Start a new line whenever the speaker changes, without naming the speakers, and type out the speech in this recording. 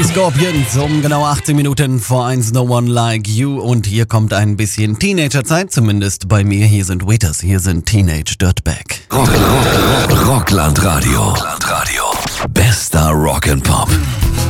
Die Scorpions um genau 18 Minuten vor 1, No One Like You. Und hier kommt ein bisschen Teenagerzeit, zumindest bei mir. Hier sind Waiters, hier sind Teenage Dirtbag.
Rockland Radio. Bester Rock'n'Pop.